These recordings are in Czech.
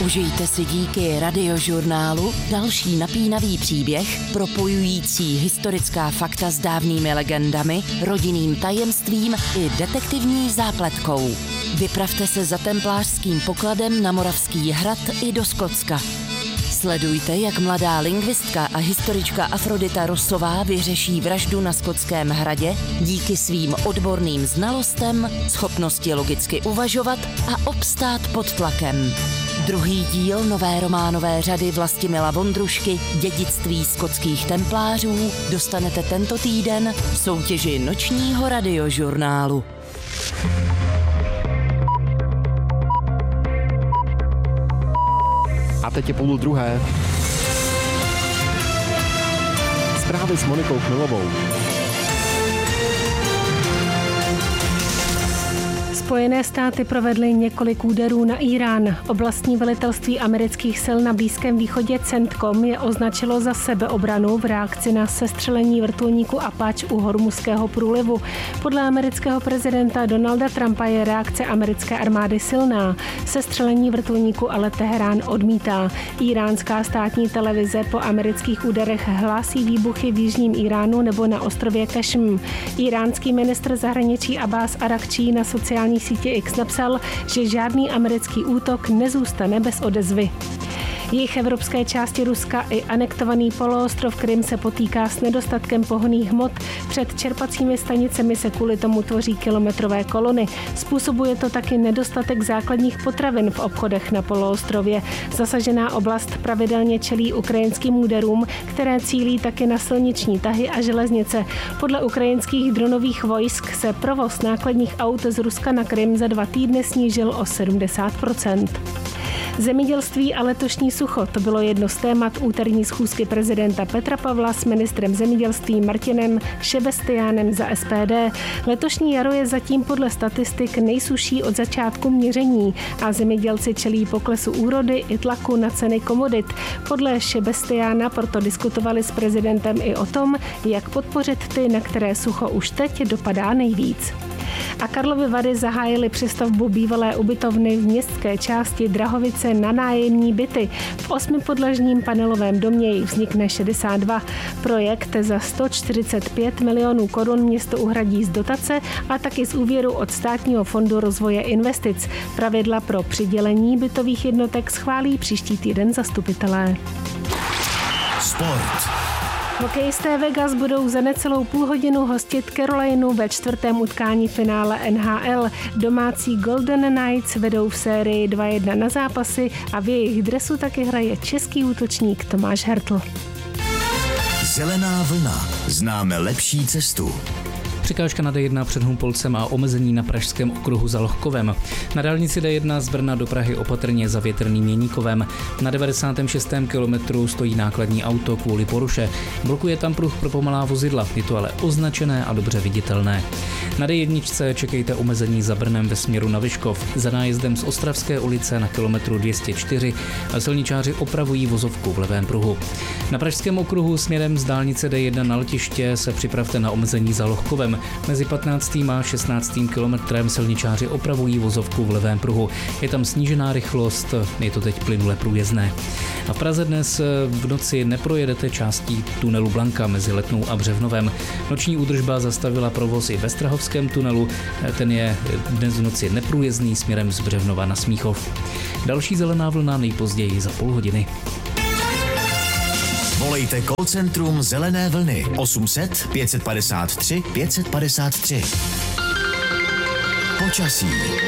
Užijte si díky Radiožurnálu další napínavý příběh, propojující historická fakta s dávnými legendami, rodinným tajemstvím i detektivní zápletkou. Vypravte se za templářským pokladem na Moravský hrad i do Skotska. Sledujte, jak mladá lingvistka a historička Afrodita Rossová vyřeší vraždu na Skotském hradě díky svým odborným znalostem, schopnosti logicky uvažovat a obstát pod tlakem. Druhý díl nové románové řady Vlastimila Vondrušky Dědictví skotských templářů dostanete tento týden v soutěži Nočního radiožurnálu. A teď je 11:30. Zprávy s Monikou Chmilovou. Spojené státy provedly několik úderů na Írán. Oblastní velitelství amerických sil na Blízkém východě CENTCOM je označilo za sebeobranu v reakci na sestřelení vrtulníku Apache u Hormuzského průlivu. Podle amerického prezidenta Donalda Trumpa je reakce americké armády silná. Sestřelení vrtulníku ale Teherán odmítá. Íránská státní televize po amerických úderech hlásí výbuchy v jižním Iránu nebo na ostrově Kašm. Íránský ministr zahraničí Abbas Arakčí na sociální sítě X napsal, že žádný americký útok nezůstane bez odezvy. Jejich evropské části Ruska i anektovaný poloostrov Krym se potýká s nedostatkem pohonných hmot. Před čerpacími stanicemi se kvůli tomu tvoří kilometrové kolony. Způsobuje to taky nedostatek základních potravin v obchodech na poloostrově. Zasažená oblast pravidelně čelí ukrajinským úderům, které cílí taky na silniční tahy a železnice. Podle ukrajinských dronových vojsk se provoz nákladních aut z Ruska na Krym za 2 týdny snížil o 70%. Zemědělství a letošní sucho, to bylo jedno z témat úterní schůzky prezidenta Petra Pavla s ministrem zemědělství Martinem Šebestiánem za SPD. Letošní jaro je zatím podle statistik nejsušší od začátku měření a zemědělci čelí poklesu úrody i tlaku na ceny komodit. Podle Šebestiána proto diskutovali s prezidentem i o tom, jak podpořit ty, na které sucho už teď dopadá nejvíc. A Karlovy Vary zahájily přestavbu bývalé ubytovny v městské části Drahovice na nájemní byty. V 8podlažním panelovém domě jich vznikne 62. Projekt za 145 milionů korun město uhradí z dotace a taky z úvěru od Státního fondu rozvoje investic. Pravidla pro přidělení bytových jednotek schválí příští týden zastupitelé. Sport. Hokejisté Vegas budou za necelou půl hodinu hostit Carolinu ve 4. utkání finále NHL. Domácí Golden Knights vedou v sérii 2-1 na zápasy a v jejich dresu taky hraje český útočník Tomáš Hertl. Zelená vlna. Známe lepší cestu. Překážka na D1 před Humpolcem a omezení na pražském okruhu za Lohkovem. Na dálnici D1 z Brna do Prahy opatrně za Větrným Měníkovem. Na 96. kilometru stojí nákladní auto kvůli poruše. Blokuje tam pruh pro pomalá vozidla, je to ale označené a dobře viditelné. Na D1 čekejte omezení za Brnem ve směru na Vyškov. Za nájezdem z Ostravské ulice na kilometru 204 silničáři opravují vozovku v levém pruhu. Na pražském okruhu směrem z dálnice D1 na letiště se připravte na omezení za Lohkovem. Mezi 15. a 16. kilometrem silničáři opravují vozovku v levém pruhu. Je tam snížená rychlost, je to teď plynule průjezdné. A v Praze dnes v noci neprojedete částí tunelu Blanka mezi Letnou a Břevnovem. Noční údržba zastavila provoz i ve Strahovském tunelu, ten je dnes v noci neprůjezdný směrem z Břevnova na Smíchov. Další zelená vlna nejpozději za půl hodiny. Volejte call centrum Zelené vlny 800 553 553. Počasí.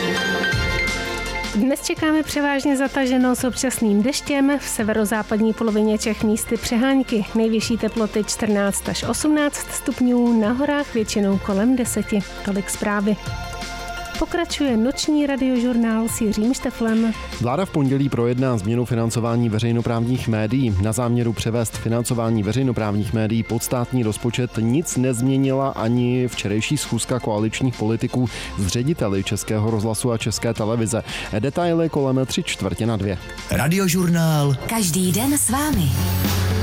Dnes čekáme převážně zataženo s občasným deštěm, v severozápadní polovině Čech místy přehánky. Nejvyšší teploty 14 až 18 stupňů, na horách většinou kolem 10. Tolik zprávy. Pokračuje noční radiožurnál s Jiřím Šteflem. Vláda v pondělí projedná změnu financování veřejnoprávních médií. Na záměru převést financování veřejnoprávních médií pod státní rozpočet nic nezměnila ani včerejší schůzka koaličních politiků s řediteli Českého rozhlasu a České televize. Detaily kolem 3/4 na 2. Radiožurnál. Každý den s vámi.